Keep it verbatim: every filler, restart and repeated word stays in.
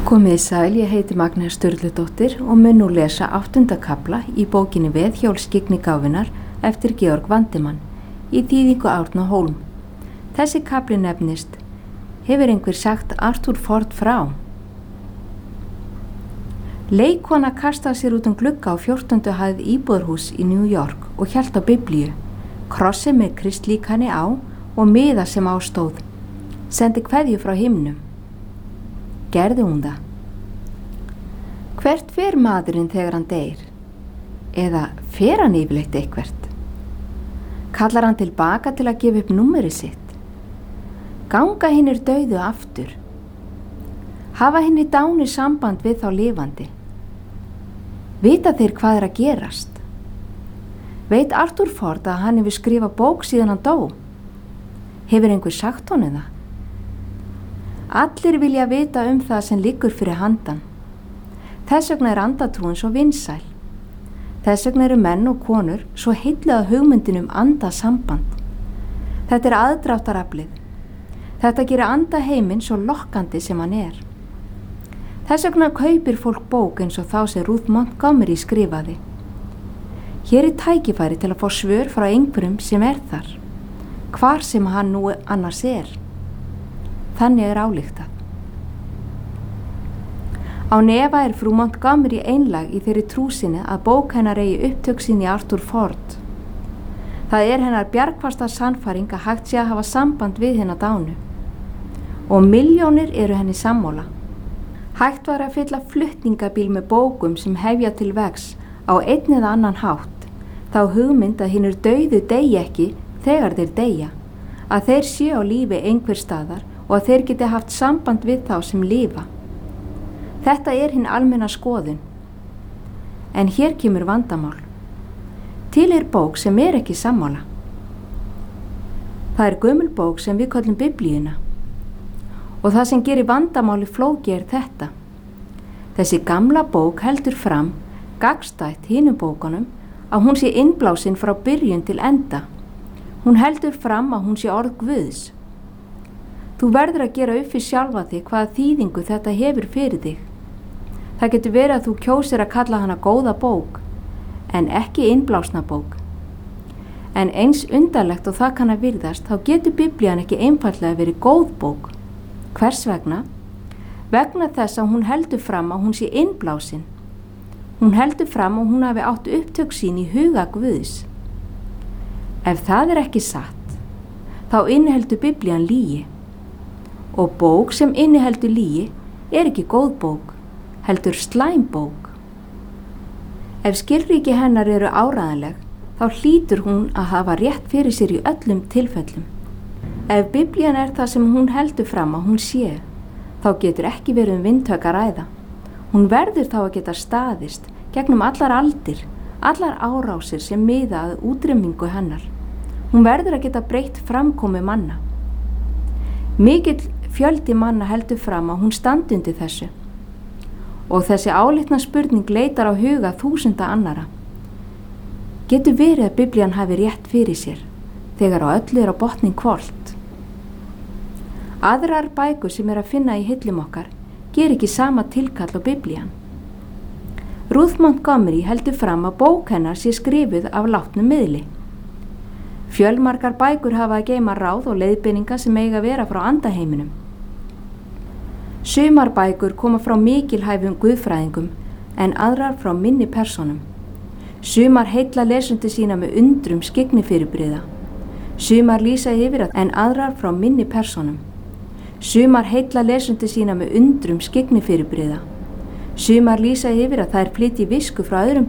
Komið sæl, ég heiti Magnea Sturludóttir og mun nú lesa áttunda kafla í bókinni Veðhjól skyggnigáfunnar eftir Georg Vandemann í þýðingu Árna Hólm. Þessi kafli nefnist Hefur einhver sagt Arthur Ford frá? Leikkona kastaði sér út um glugga á fjórtándu hæð íbúðarhúss í New York og hélt á biblíu, krossi með kristlíkani á og miða sem á stóð. Sendi kveðju frá himnum. Gerði hún það? Hvert fer maðurinn þegar hann deyr? Eða fer hann yfirleitt eitthvert? Kallar hann tilbaka til að gefa upp númerið sitt? Ganga hinnir dauðu aftur? Hafa hinni dánu samband við þá lifandi? Vita þeir hvað er að gerast? Veit Arthur Ford að hann hefur skrifað bók síðan hann dó? Hefur einhver sagt honum það? Allir vilja vita um það sem liggur fyrir handan. Þess vegna er andatrúin svo vinsæl. Þess vegna eru menn og konur svo heillega hugmyndin um andasamband. Þetta er aðdráttaraflið. Þetta gerir andaheiminn svo lokkandi sem hann er. Þess vegna kaupir fólk bók eins og þá sem Ruth Montgomery skrifaði. Hér er tækifæri til að fá svör frá einhverjum sem er þar, hvar sem hann nú annars er. Þannig er álíktað. Á nefa er frú Montgomery einlag í þeirri trú sinni að bók hennar eigi upptök sín í Arthur Ford. Það er hennar bjargfasta sannfæring að hægt sé að hafa samband við hennar dánu. Og milljónir eru henni sammála. Hægt var að fylla flutningabíl með bókum sem hefja til vegs á einn eða annan hátt, þá hugmynd að hinnur dauðu deyji ekki þegar þeir deyja, að þeir séu á lífi einhver staðar og að þeir geti haft samband við þá sem lifa. Þetta er hinn almenna skoðun. En hér kemur vandamál. Til er bók sem er ekki sammála. Það er gömul bók sem við köllum biblíuna. Og það sem gerir vandamáli flóki er þetta. Þessi gamla bók heldur fram, gagnstætt hinum bókunum, að hún sé innblásin frá byrjun til enda. Hún heldur fram að hún sé orð Guðs. Þú verður að gera upp fyrir sjálfa þig hvaða þýðingu þetta hefur fyrir þig. Það getur verið að þú kjósir að kalla hana góða bók, en ekki innblásna bók. En eins undarlegt og það kann að virðast, þá getur biblían ekki einfaldlega verið góð bók. Hvers vegna? Vegna þess að hún heldur fram að hún sé innblásin. Hún heldur fram að hún hafi átt upptök sín í huga Guðs. Ef það er ekki satt, þá inniheldur biblían lygi. Og bók sem inniheldur lygi er ekki góð bók, heldur slæm bók. Ef skilríki hennar eru áræðanleg, þá hlýtur hún að hafa rétt fyrir sér í öllum tilfellum. Ef biblían er það sem hún heldur fram að hún sé, þá getur ekki verið um vindtök að ræða. Hún verður þá að geta staðist gegnum allar aldir, allar árásir sem miða að útrýmingu hennar. Hún verður að geta breytt framkomu manna. Mikill fjöldi manna heldur fram að hún standi undir þessu. Og þessi álitna spurning leitar á huga þúsunda annara. Getur verið að biblían hafi rétt fyrir sér, þegar á öllu er á botnin hvolft? Aðrar bækur sem er að finna í hillum okkar ger ekki sama tilkall á biblían. Ruth Montgomery heldur fram að bók hennar sé skrifuð af látnum miðli. Fjölmargar bækur hafa að geyma ráð og leiðbeininga sem eiga að vera frá andaheiminum. Sumar bækur koma frá mikilhæfum guðfræðingum en aðrar frá minni persónum. Sumar heilla lesendur sína með undrum skyggni-fyrirbrigða. Sumar lýsa yfir að en aðrar frá minni persónum. Sumar heilla lesendur sína með undrum skyggni-fyrirbrigða. Sumar lýsa yfir að þær flytji visku frá öðrum